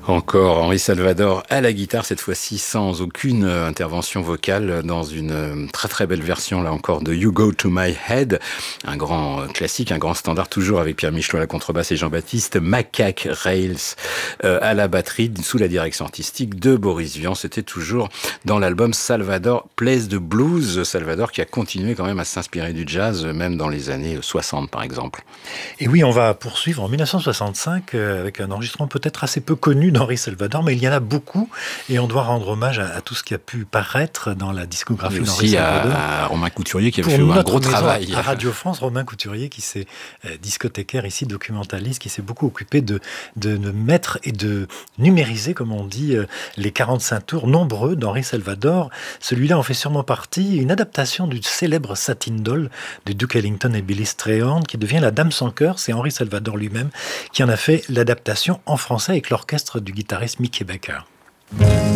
Encore Henri Salvador à la guitare, cette fois-ci sans aucune intervention vocale, dans une très très belle version là encore de You Go To My Head, un grand classique, un grand standard, toujours avec Pierre Michelot à la contrebasse et Jean-Baptiste Macaque Rails à la batterie, sous la direction artistique de Boris Vian. C'était toujours dans l'album Salvador Plays the Blues, Salvador qui a continué quand même à s'inspirer du jazz, même dans les années 60 par exemple. Et oui, on va poursuivre en 1965 avec un enregistrement peut-être assez peu connu d'Henri Salvador, mais il y en a beaucoup et on doit rendre hommage à tout ce qui a pu paraître dans la discographie d'Henri Salvador. À Romain Couturier qui a fait un gros travail. À Radio France, Romain Couturier qui s'est discothécaire ici, documentaliste, qui s'est beaucoup occupé de mettre et de numériser, comme on dit, les 45 tours nombreux d'Henri Salvador. Celui-là en fait sûrement partie, une adaptation du célèbre Satin Doll de Duke Ellington et Billy Strayhorn qui devient La Dame sans cœur. C'est Henri Salvador lui-même qui en a fait l'adaptation en français avec l'orchestre du guitariste Mickey Becker.